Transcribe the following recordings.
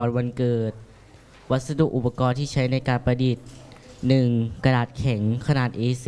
วันเกิดวัสดุอุปกรณ์ที่ใช้ในการประดิษฐ์ 1. กระดาษแข็งขนาด A4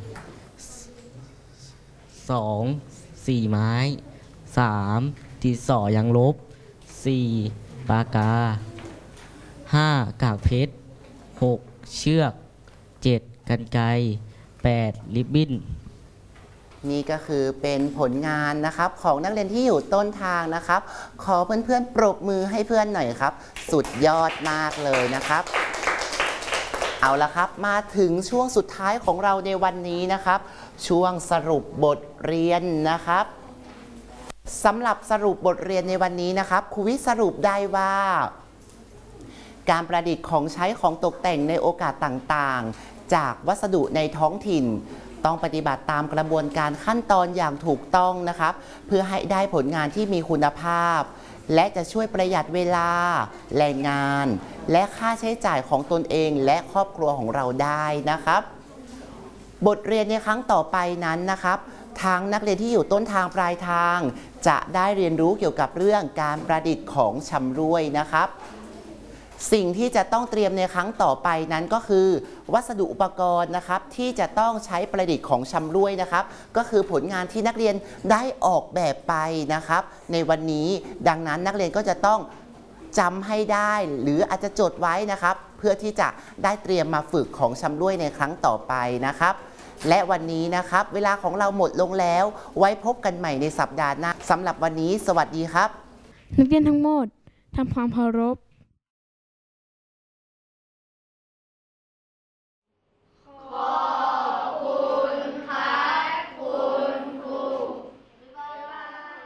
2. 4 ไม้ 3. ดินสอยางลบ 4. ปากกา 5. กากเพชร 6. เชือก 7. กรรไกร 8. ริบบิ้นนี่ก็คือเป็นผลงานนะครับของนักเรียนที่อยู่ต้นทางนะครับขอเพื่อนๆปรบมือให้เพื่อนหน่อยครับสุดยอดมากเลยนะครับเอาละครับมาถึงช่วงสุดท้ายของเราในวันนี้นะครับช่วงสรุปบทเรียนนะครับสำหรับสรุปบทเรียนในวันนี้นะครับครูวิสรุปได้ว่าการประดิษฐ์ของใช้ของตกแต่งในโอกาสต่างๆจากวัสดุในท้องถิ่นต้องปฏิบัติตามกระบวนการขั้นตอนอย่างถูกต้องนะครับเพื่อให้ได้ผลงานที่มีคุณภาพและจะช่วยประหยัดเวลาแรงงานและค่าใช้จ่ายของตนเองและครอบครัวของเราได้นะครับบทเรียนในครั้งต่อไปนั้นนะครับทั้งนักเรียนที่อยู่ต้นทางปลายทางจะได้เรียนรู้เกี่ยวกับเรื่องการประดิษฐ์ของชำร่วยนะครับสิ่งที่จะต้องเตรียมในครั้งต่อไปนั้นก็คือวัสดุอุปกรณ์นะครับที่จะต้องใช้ประดิษฐ์ของชำร่วยนะครับก็คือผลงานที่นักเรียนได้ออกแบบไปนะครับในวันนี้ดังนั้นนักเรียนก็จะต้องจำให้ได้หรืออาจจะจดไว้นะครับเพื่อที่จะได้เตรียมมาฝึกของชำร่วยในครั้งต่อไปนะครับและวันนี้นะครับเวลาของเราหมดลงแล้วไว้พบกันใหม่ในสัปดาห์หน้าสำหรับวันนี้สวัสดีครับนักเรียนทั้งหมดทำความเคารพ